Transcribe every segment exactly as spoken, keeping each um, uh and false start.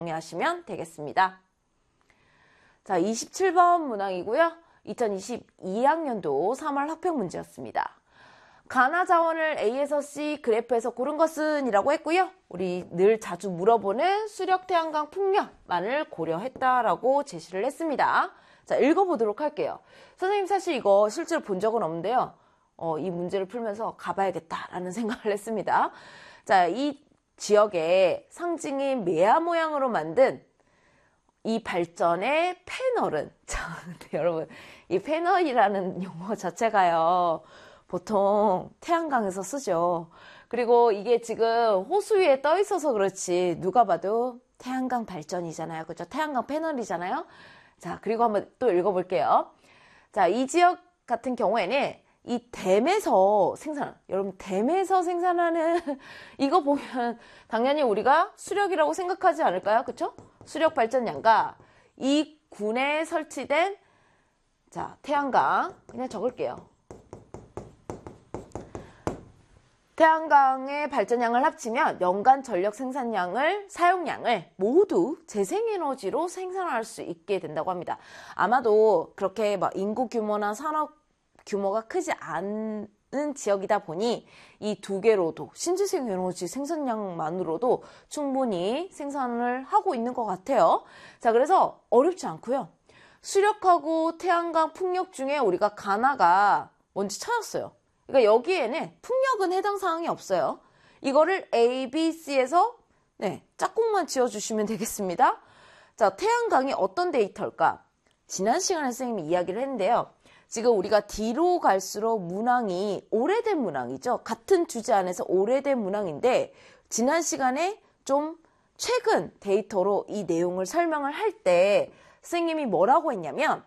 정리하시면 되겠습니다. 자, 이십칠 번 문항이고요. 이천이십이 학년도 삼월 학평 문제였습니다. 가나 자원을 A에서 C 그래프에서 고른 것은 이라고 했고요. 우리 늘 자주 물어보는 수력 태양광 풍력만을 고려했다라고 제시를 했습니다. 자, 읽어보도록 할게요. 선생님 사실 이거 실제로 본 적은 없는데요. 어, 이 문제를 풀면서 가봐야겠다라는 생각을 했습니다. 자, 이 지역의 상징인 매화 모양으로 만든 이 발전의 패널은, 자, 여러분, 이 패널이라는 용어 자체가요, 보통 태양광에서 쓰죠. 그리고 이게 지금 호수 위에 떠 있어서 그렇지, 누가 봐도 태양광 발전이잖아요. 그죠? 태양광 패널이잖아요. 자, 그리고 한번 또 읽어볼게요. 자, 이 지역 같은 경우에는 이 댐에서 생산, 여러분, 댐에서 생산하는, 이거 보면 당연히 우리가 수력이라고 생각하지 않을까요? 그쵸? 수력 발전량과 이 군에 설치된, 자, 태양광, 그냥 적을게요. 태양광의 발전량을 합치면 연간 전력 생산량을, 사용량을 모두 재생에너지로 생산할 수 있게 된다고 합니다. 아마도 그렇게 막 인구 규모나 산업 규모가 크지 않은 지역이다 보니 이 두 개로도 신재생 에너지 생산량만으로도 충분히 생산을 하고 있는 것 같아요. 자, 그래서 어렵지 않고요. 수력하고 태양광 풍력 중에 우리가 가나가 뭔지 찾았어요. 그러니까 여기에는 풍력은 해당 사항이 없어요. 이거를 A, B, C에서 네, 짝꿍만 지어주시면 되겠습니다. 자, 태양광이 어떤 데이터일까? 지난 시간에 선생님이 이야기를 했는데요. 지금 우리가 뒤로 갈수록 문항이 오래된 문항이죠. 같은 주제 안에서 오래된 문항인데 지난 시간에 좀 최근 데이터로 이 내용을 설명을 할 때 선생님이 뭐라고 했냐면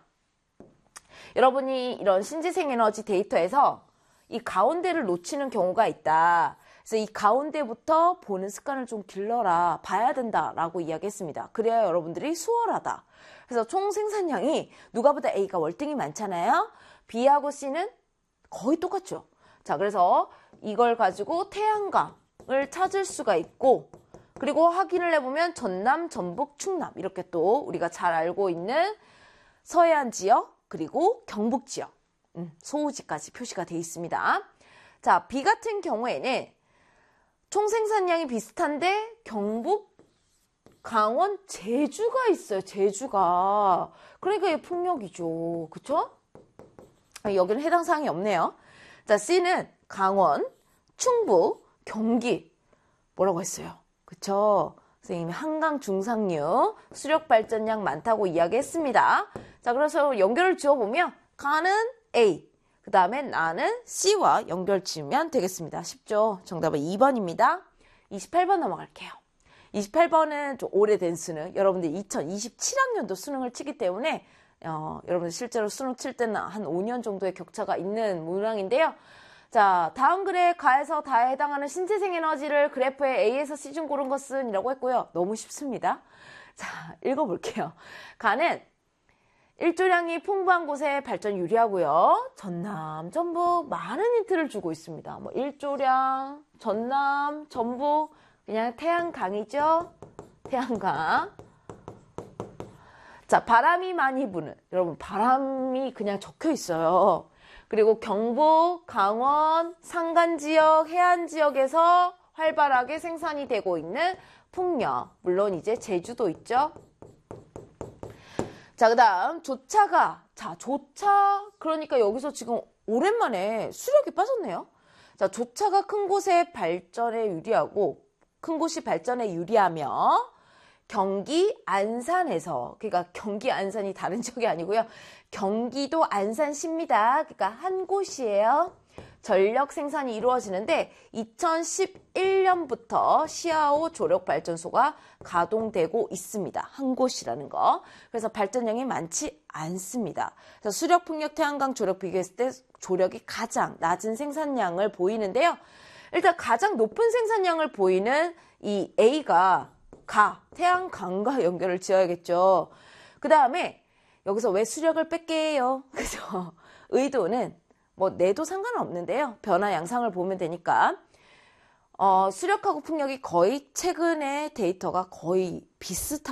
여러분이 이런 신재생에너지 데이터에서 이 가운데를 놓치는 경우가 있다. 그래서 이 가운데부터 보는 습관을 좀 길러라. 봐야 된다라고 이야기했습니다. 그래야 여러분들이 수월하다. 그래서 총 생산량이 누가 보다 A가 월등히 많잖아요. B하고 C는 거의 똑같죠. 자, 그래서 이걸 가지고 태양광을 찾을 수가 있고 그리고 확인을 해보면 전남, 전북, 충남 이렇게 또 우리가 잘 알고 있는 서해안 지역 그리고 경북 지역 음, 소우지까지 표시가 되어 있습니다. 자, B 같은 경우에는 총 생산량이 비슷한데 경북, 강원, 제주가 있어요. 제주가. 그러니까 이게 풍력이죠. 그쵸? 여기는 해당 사항이 없네요. 자, C는 강원, 충북, 경기. 뭐라고 했어요? 그쵸? 선생님이 한강 중상류 수력 발전량 많다고 이야기했습니다. 자, 그래서 연결을 지어보면 가는 A, 그 다음에 나는 C와 연결 지으면 되겠습니다. 쉽죠? 정답은 이 번입니다. 이십팔 번 넘어갈게요. 이십팔 번은 좀 오래된 수능, 여러분들 이천이십칠 학년도 수능을 치기 때문에 어, 여러분들 실제로 수능 칠 때는 한 오 년 정도의 격차가 있는 문항인데요. 자, 다음 글에 가에서 다에 해당하는 신재생 에너지를 그래프에 A에서 C 중 고른 것은 이라고 했고요. 너무 쉽습니다. 자, 읽어볼게요. 가는 일조량이 풍부한 곳에 발전 유리하고요. 전남, 전북 많은 힌트를 주고 있습니다. 뭐 일조량, 전남, 전북 그냥 태양광이죠. 태양광. 자, 바람이 많이 부는 여러분 바람이 그냥 적혀 있어요. 그리고 경북, 강원, 산간지역, 해안지역에서 활발하게 생산이 되고 있는 풍력. 물론 이제 제주도 있죠. 자, 그 다음 조차가 자 조차 그러니까 여기서 지금 오랜만에 수력이 빠졌네요. 자, 조차가 큰 곳의 발전에 유리하고 큰 곳이 발전에 유리하며 경기 안산에서 그러니까 경기 안산이 다른 지역이 아니고요. 경기도 안산시입니다. 그러니까 한 곳이에요. 전력 생산이 이루어지는데 이천십일 년부터 시아오 조력발전소가 가동되고 있습니다. 한 곳이라는 거. 그래서 발전량이 많지 않습니다. 그래서 수력, 풍력, 태양광 조력 비교했을 때 조력이 가장 낮은 생산량을 보이는데요. 일단 가장 높은 생산량을 보이는 이 A가 가, 태양광과 연결을 지어야겠죠. 그 다음에 여기서 왜 수력을 뺄게 해요? 그죠? 의도는 뭐 내도 상관은 없는데요. 변화 양상을 보면 되니까 어, 수력하고 풍력이 거의 최근에 데이터가 거의 비슷하고